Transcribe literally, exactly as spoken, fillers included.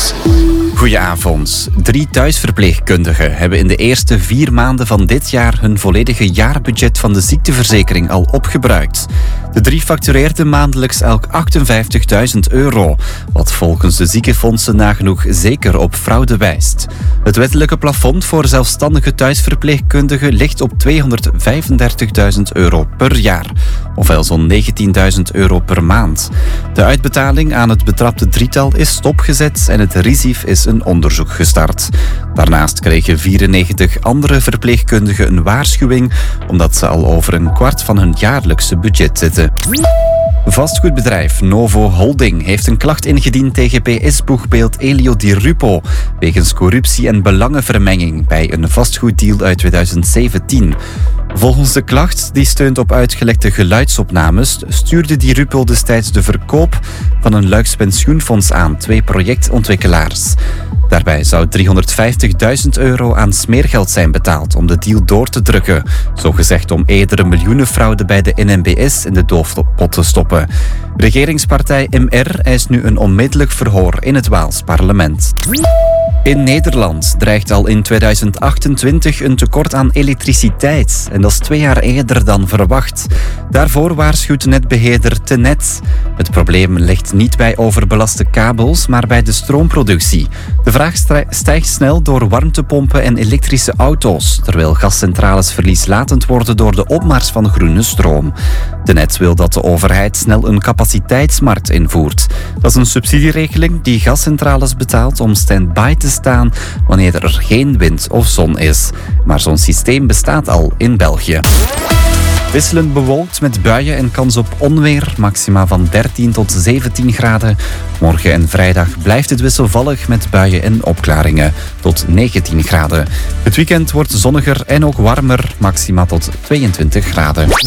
nieuws. Goedenavond. Drie thuisverpleegkundigen hebben in de eerste vier maanden van dit jaar hun volledige jaarbudget van de ziekteverzekering al opgebruikt. De drie factureerden maandelijks elk achtenvijftigduizend euro, wat volgens de ziekenfondsen nagenoeg zeker op fraude wijst. Het wettelijke plafond voor zelfstandige thuisverpleegkundigen ligt op tweehonderdvijfendertigduizend euro per jaar, ofwel zo'n negentienduizend euro per maand. De uitbetaling aan het betrapte drietal is stopgezet en het RISIF is een onderzoek gestart. Daarnaast kregen vierennegentig andere verpleegkundigen een waarschuwing, omdat ze al over een kwart van hun jaarlijkse budget zitten. Vastgoedbedrijf Novo Holding heeft een klacht ingediend tegen P S-boegbeeld Elio Di Rupo wegens corruptie en belangenvermenging bij een vastgoeddeal uit tweeduizend zeventien. Volgens de klacht, die steunt op uitgelekte geluidsopnames, stuurde Di Rupo destijds de verkoop van een Luiks pensioenfonds aan twee projectontwikkelaars. Daarbij zou driehonderdvijftigduizend euro aan smeergeld zijn betaald om de deal door te drukken, zogezegd om eerdere miljoenenfraude bij de N M B S in de doofpot te stoppen. Regeringspartij M R eist nu een onmiddellijk verhoor in het Waals parlement. In Nederland dreigt al in tweeduizend achtentwintig een tekort aan elektriciteit. En dat is twee jaar eerder dan verwacht. Daarvoor waarschuwt netbeheerder Tenet. Het probleem ligt niet bij overbelaste kabels, maar bij de stroomproductie. De vraag stijgt snel door warmtepompen en elektrische auto's, terwijl gascentrales verlieslatend worden door de opmars van groene stroom. Tenet wil dat de overheid snel een capaciteitsmarkt invoert. Dat is een subsidieregeling die gascentrales betaalt om stand-by te staan wanneer er geen wind of zon is. Maar zo'n systeem bestaat al in België. Wisselend bewolkt met buien en kans op onweer, maxima van dertien tot zeventien graden. Morgen en vrijdag blijft het wisselvallig met buien en opklaringen, tot negentien graden. Het weekend wordt zonniger en ook warmer, maxima tot tweeëntwintig graden.